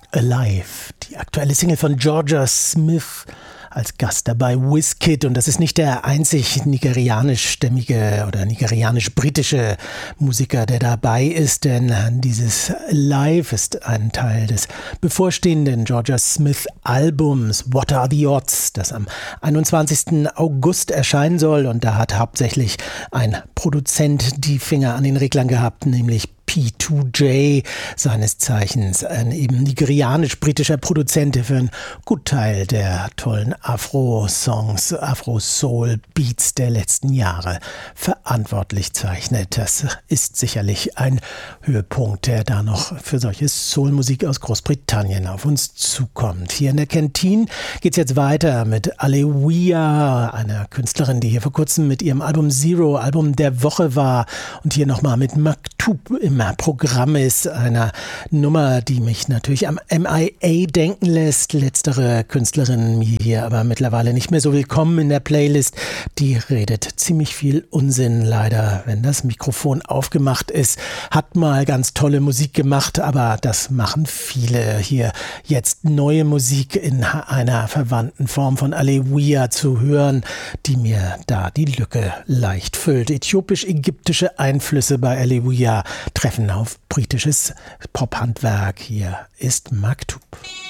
Alive, die aktuelle Single von Jorja Smith, als Gast dabei Wizkid, und das ist nicht der einzig nigerianischstämmige oder nigerianisch-britische Musiker, der dabei ist, denn dieses Live ist ein Teil des bevorstehenden Jorja Smith Albums What Are the Odds, das am 21. August erscheinen soll, und da hat hauptsächlich ein Produzent die Finger an den Reglern gehabt, nämlich P2J, seines Zeichens ein eben nigerianisch-britischer Produzent, der für einen Gutteil der tollen Afro-Songs, Afro-Soul-Beats der letzten Jahre verantwortlich zeichnet. Das ist sicherlich ein Höhepunkt, der da noch für solche Soul-Musik aus Großbritannien auf uns zukommt. Hier in der Kantine geht es jetzt weiter mit Alewia, einer Künstlerin, die hier vor kurzem mit ihrem Album Zero, Album der Woche war, und hier nochmal mit Maktub im Programm ist, einer Nummer, die mich natürlich am MIA denken lässt. Letztere Künstlerin mir hier aber mittlerweile nicht mehr so willkommen in der Playlist. Die redet ziemlich viel Unsinn, leider, wenn das Mikrofon aufgemacht ist. Hat mal ganz tolle Musik gemacht, aber das machen viele hier. Jetzt neue Musik in einer verwandten Form von Alewia zu hören, die mir da die Lücke leicht füllt. Äthiopisch-ägyptische Einflüsse bei Alewia treffen auf britisches Pophandwerk. Hier ist Maktub.